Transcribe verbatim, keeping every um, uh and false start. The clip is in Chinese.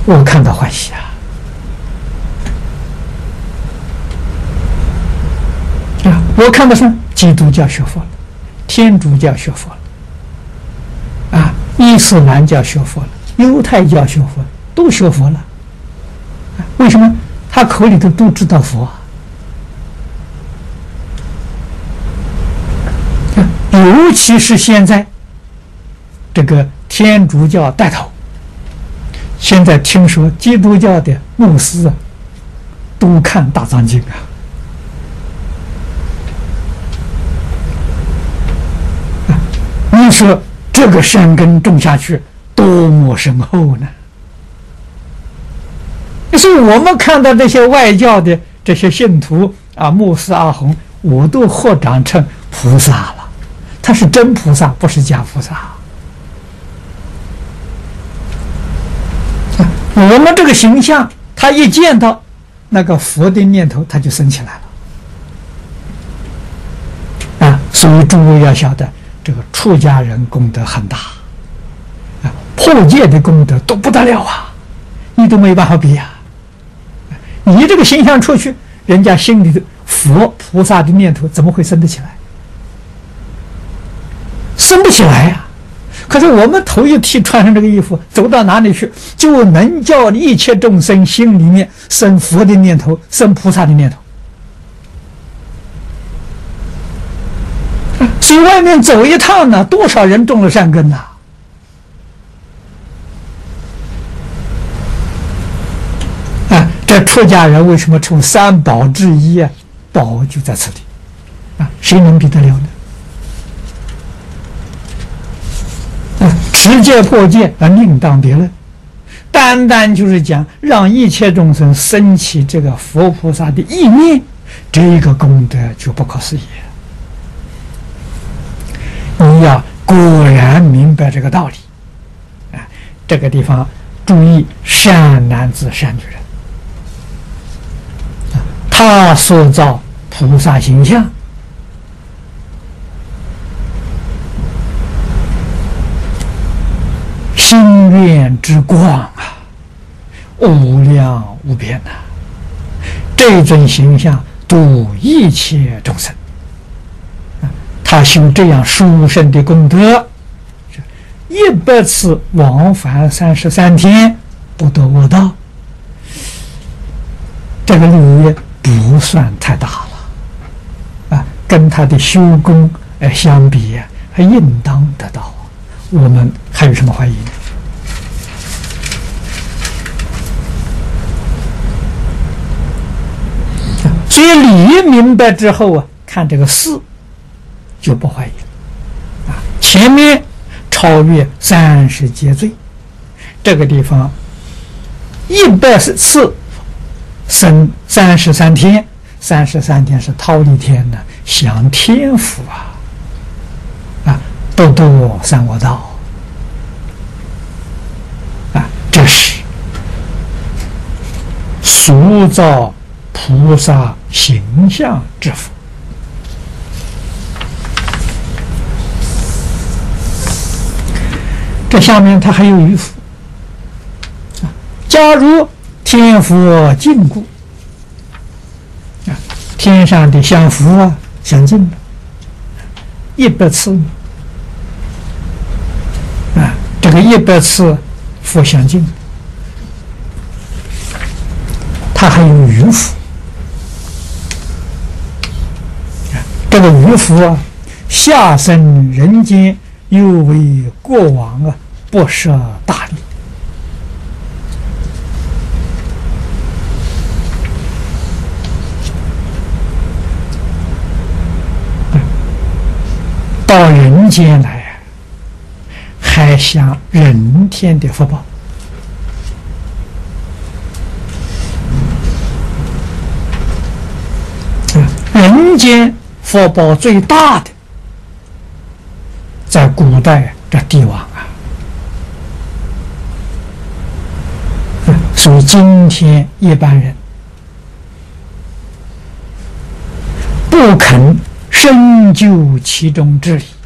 我看到欢喜啊！啊，我看到是基督教学佛了，天主教学佛了，啊，伊斯兰教学佛了，犹太教学佛了，都学佛了。啊，为什么？他口里头都知道佛啊。啊，尤其是现在这个天主教带头，现在听说基督教的牧师啊，都看大藏经啊。你说这个山根种下去多么深厚呢？所以我们看到这些外教的这些信徒啊，牧师阿訇，我都合掌称菩萨了。他是真菩萨，不是假菩萨。我们这个形象，他一见到那个佛的念头，他就升起来了。啊，所以诸位要晓得。这个出家人功德很大，啊，破戒的功德都不得了啊，你都没办法比呀、啊。你这个形象出去，人家心里的佛菩萨的念头怎么会生得起来？生不起来呀、啊。可是我们头一剃，穿上这个衣服，走到哪里去，就能叫一切众生心里面生佛的念头，生菩萨的念头。所以外面走一趟呢，多少人种了善根呐、啊！啊，这出家人为什么称三宝之一啊？宝就在此里啊，谁能比得了呢？啊，持戒破戒啊，另当别论。单单就是讲让一切众生升起这个佛菩萨的意念，这个功德就不可思议。你要果然明白这个道理，啊，这个地方注意善男子善女人，啊，他塑造菩萨形象，心愿之光啊，无量无边呐、啊！这尊形象度一切众生。他修这样殊胜的功德，一百次往返三十三天不得我道，这个利益不算太大了啊，跟他的修功呃相比啊，还应当得到啊。我们还有什么怀疑呢？所以理明白之后啊，看这个事。就不怀疑了啊！前面超越三十劫罪，这个地方一百次生三十三天，三十三天是忉利天呢，享天福啊！啊，多多三恶道啊，这是塑造菩萨形象之福。这下面它还有一幅啊，假如天佛禁锢啊，天上的相佛啊相近了一百次啊，这个一百次佛相近，它还有余福啊，这个余福啊，下生人间。又为过往啊不舍大力，到人间来啊，还享人天的福报。人间福报最大的。在古代这帝王啊，所以今天一般人不肯深究其中之理，